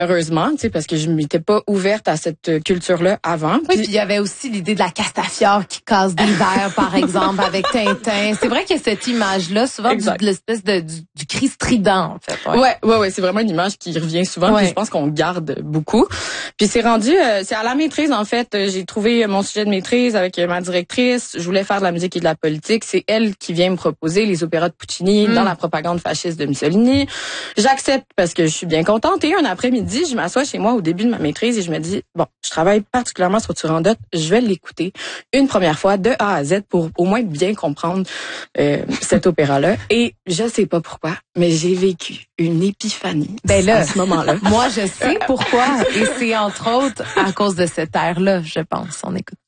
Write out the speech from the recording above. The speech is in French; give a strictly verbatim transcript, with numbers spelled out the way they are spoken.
heureusement, tu sais, parce que je m'étais pas ouverte à cette culture-là avant. Oui, puis il y avait aussi l'idée de la Castafiore qui casse des verres, par exemple, avec Tintin. C'est vrai qu'il y a cette image-là, souvent du, de l'espèce de du, du cri strident, en fait. Ouais, ouais, ouais, ouais c'est vraiment une image qui revient souvent. Ouais. Puis je pense qu'on garde beaucoup. Puis c'est rendu, euh, c'est à la maîtrise en fait. J'ai trouvé mon sujet de maîtrise avec ma directrice. Je voulais faire de la musique et de la politique. C'est elle qui vient me proposer les opéras de Puccini mm. dans la propagande fasciste de Mussolini. J'accepte parce que je suis bien contente. Et un après-midi, je m'assois chez moi au début de ma maîtrise et je me dis bon, je travaille particulièrement sur Turandot. Je vais l'écouter une première fois de A à Z pour au moins bien comprendre euh, cet opéra-là. Et je sais pas pourquoi, mais j'ai vécu une épiphanie ben là, à ce moment-là. Moi, je sais pourquoi. Et c'est entre autres à cause de cette air-là, je pense. On écoute.